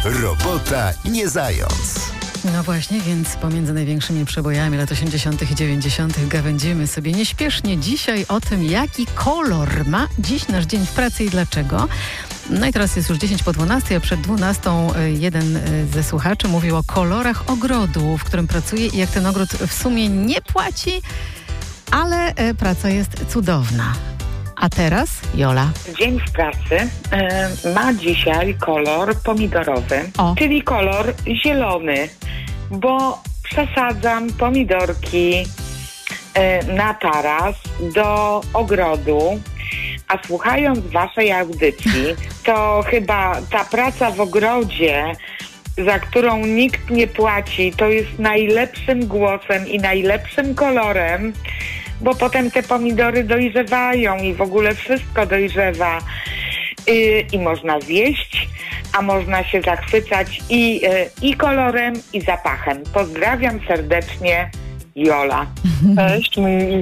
Robota nie zając. No właśnie, więc pomiędzy największymi przebojami lat 80. i 90. gawędzimy sobie nieśpiesznie dzisiaj o tym, jaki kolor ma dziś nasz dzień w pracy i dlaczego. No i teraz jest już 10 po 12, a przed 12 jeden ze słuchaczy mówił o kolorach ogrodu, w którym pracuje i jak ten ogród w sumie nie płaci, ale praca jest cudowna. A teraz Jola. Dzień w pracy ma dzisiaj kolor pomidorowy, czyli kolor zielony, bo przesadzam pomidorki na taras do ogrodu, a słuchając waszej audycji, to chyba ta praca w ogrodzie, za którą nikt nie płaci, to jest najlepszym głosem i najlepszym kolorem, bo potem te pomidory dojrzewają i w ogóle wszystko dojrzewa i można zjeść, a można się zachwycać i kolorem, i zapachem. Pozdrawiam serdecznie, Jola. Cześć,